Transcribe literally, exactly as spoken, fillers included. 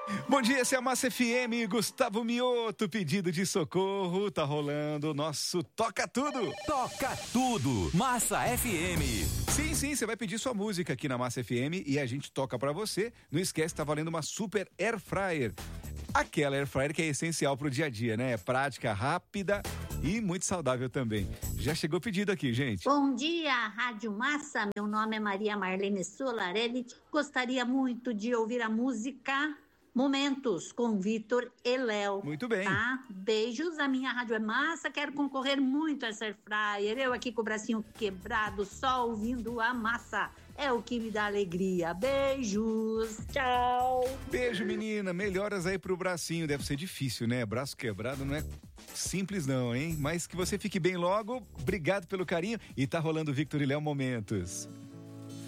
Bom dia, essa é a Massa F M, Gustavo Mioto, pedido de socorro, tá rolando o nosso Toca Tudo. Toca Tudo, Massa F M. Sim, sim, você vai pedir sua música aqui na Massa F M e a gente toca pra você. Não esquece, tá valendo uma super air fryer. Aquela air fryer que é essencial pro dia a dia, né? É prática, rápida e muito saudável também. Já chegou o pedido aqui, gente. Bom dia, Rádio Massa. Meu nome é Maria Marlene Solarelli. Gostaria muito de ouvir a música Momentos com Vitor e Léo. Muito bem. Tá? Beijos, a minha rádio é massa, quero concorrer muito a essa air fryer. Eu aqui com o bracinho quebrado, só ouvindo a massa. É o que me dá alegria. Beijos, tchau. Beijo, menina. Melhoras aí pro bracinho. Deve ser difícil, né? Braço quebrado não é simples não, hein? Mas que você fique bem logo. Obrigado pelo carinho. E tá rolando Victor e Léo Momentos.